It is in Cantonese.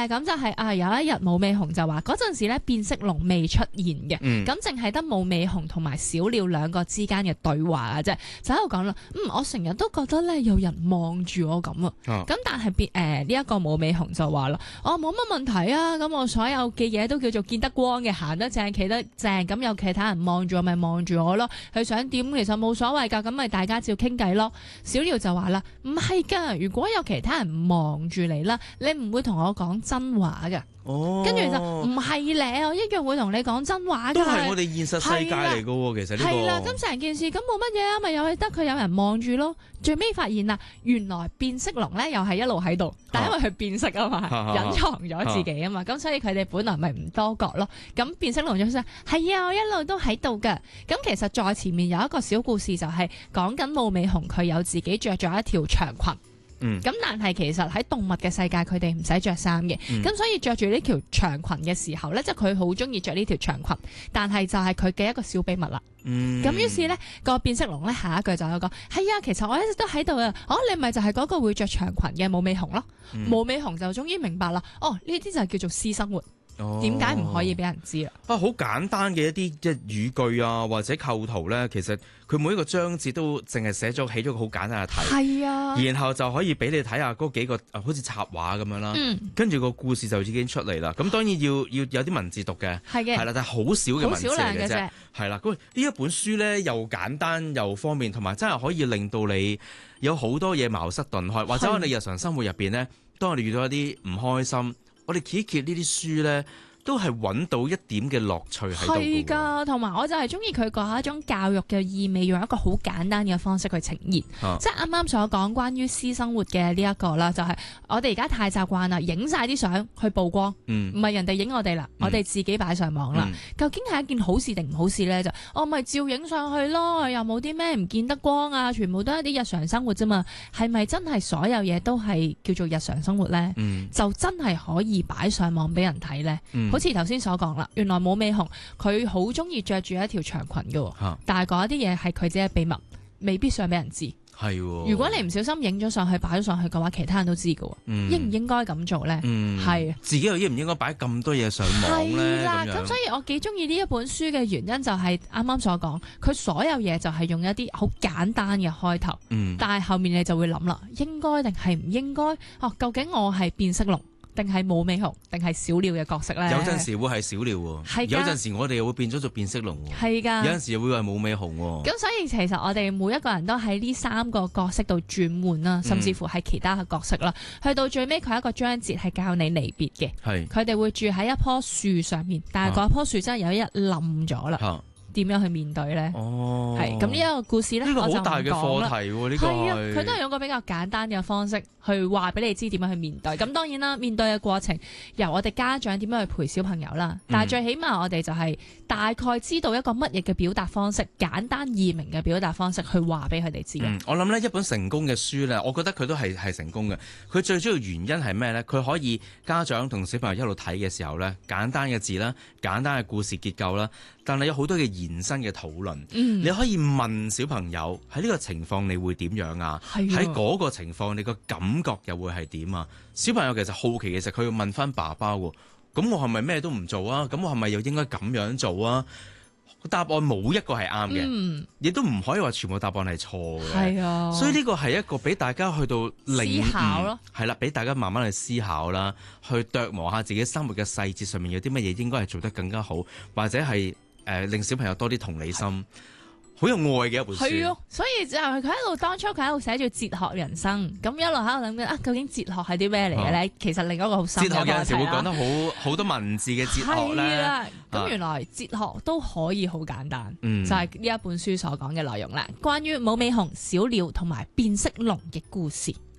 嘅，咁就係有一日武美紅就話嗰陣時咧變色龍未出現嘅，咁淨係得武美紅同埋小鳥兩個之間嘅對話啊啫，就喺度講啦，我成日都覺得咧有人望住我咁啊，咁但係呢一個武美紅就話啦，冇乜問題啊，咁我所有嘅嘢都叫做見得光嘅，行得正企得正，咁有其他人望住我咪望住我咯，佢想點其實冇所謂㗎，咁咪大家照傾偈咯。小鳥就話啦，唔係㗎，如果有其他人望住你啦，你唔會同我講真話㗎。跟住就唔係咧，我一樣會同你講真話㗎。 都係我哋現實世界嚟㗎喎，其實呢個係啦，咁成件事咁冇乜嘢啊，咪又係得佢有人望住咯。最尾發現啦，原來變色龍咧又係一路喺度，但係因為佢變色啊嘛，隱藏咗自己啊嘛，咁所以佢哋本來咪唔多覺咯。咁變色龍就話：係啊，我一路都喺度㗎。咁其實在前面有一個小故事，就係講緊武美紅佢有自己着咗一條長裙。咁但係其實喺動物嘅世界，佢哋唔使着衫嘅，咁所以着住呢條長裙嘅時候咧，即係佢好中意着呢條長裙，但係就係佢嘅一個小秘密啦。咁於是咧個變色龍咧下一句就有講：係啊，其實我一直都喺度啊。你咪就係嗰個會着長裙嘅武美紅咯。武美紅就終於明白啦。呢啲就係叫做私生活。點解唔可以俾人知啊？ 好簡單嘅一啲即係語句啊，或者構圖咧，其實佢每一個章節都淨係起咗個好簡單嘅題， 係啊， 然後就可以俾你睇下嗰幾個好似插畫咁樣啦，跟住個故事就已經出嚟啦。咁當然要有啲文字讀嘅，係啦，但係好少嘅文字嚟嘅啫，係啦。咁呢一本書咧又簡單又方便，同埋真係可以令到你有好多嘢茅塞頓開，或者我哋日常生活入邊咧，當我哋遇到一啲唔開心，我哋揭一揭呢啲書咧，都係揾到一點嘅樂趣喺度。係㗎，同埋我就係中意佢嗰一種教育嘅意味，用一個好簡單嘅方式去呈現。即係啱啱所講關於私生活嘅呢一個啦，就係我哋而家太習慣啦，影晒啲相去曝光，唔係人哋影我哋啦，我哋自己擺上網啦。究竟係一件好事定唔好事咧？就我咪照影上去咯，又冇啲咩唔見得光啊，全部都係一啲日常生活啫嘛。係咪真係所有嘢都係叫做日常生活咧？就真係可以擺上網俾人睇咧？好似頭先所講啦，原來武美紅佢好中意着住一條長裙嘅，但係嗰一啲嘢係佢自己嘅秘密，未必想俾人知。 係， 如果你唔小心影咗上去擺咗上去嘅話，其他人都知嘅。應唔應該咁做咧？係自己又應唔應該擺咁多嘢上網咧？ 係啦，咁所以我幾中意呢一本書嘅原因就係啱啱所講，佢所有嘢就係用一啲好簡單嘅開頭，但係後面你就會諗啦，應該定係唔應該？究竟我係變色龍定係武美紅，定係小鳥嘅角色咧？ 有陣時會係小鳥喎，有陣時我哋又會變咗做變色龍喎，係㗎。有陣時又會係武美紅喎。咁所以其實我哋每一個人都喺呢三個角色度轉換啦，甚至乎係其他嘅角色啦。去到最尾佢一個章節係教你離別嘅，佢哋會住喺一棵樹上面，但係嗰棵樹真係有一日冧咗啦。點樣去面對咧？係咁呢一個故事咧， 呢個好大嘅課題喎。呢個係啊， 佢都係用個比較簡單嘅方式去話俾你知點樣去面對。咁當然啦，面對嘅過程由我哋家長點樣去陪小朋友啦。但係最起碼我哋就係大概知道一個乜嘢嘅表達方式，簡單易明嘅表達方式去話俾佢哋知。 我諗呢一本成功嘅書咧，我覺得佢都係成功嘅。佢最主要原因係咩咧？佢可以家長同小朋友一路睇嘅時候咧，簡單嘅字啦，簡單嘅故事結構啦。但係有好多嘅延伸嘅討論，你可以問小朋友喺呢個情況你會點樣啊？喺嗰個情況你個感覺又會係點啊？小朋友其實好奇嘅時候，佢要問翻爸爸喎，咁我係咪咩都唔做啊？咁我係咪又應該咁樣做啊？答案冇一個係啱嘅，亦都唔可以話全部答案係錯嘅。係啊，所以呢個係一個俾大家去到領悟，係啦，俾大家慢慢去思考啦，去琢磨下自己生活嘅細節上面有啲乜嘢應該係做得更加好，或者係令小朋友多啲同理心，好有愛嘅一本書。係啊， 所以就係佢喺度當初佢喺度寫住哲學人生，咁一路喺度諗緊究竟哲學係啲咩嚟嘅咧？其實另一個好深嘅話題啦。哲學有陣時會講得好多文字嘅哲學咧。係啦，咁原來哲學都可以好簡單，就係呢一本書所講嘅內容啦。關於武美紅、小鳥同埋變色龍嘅故事。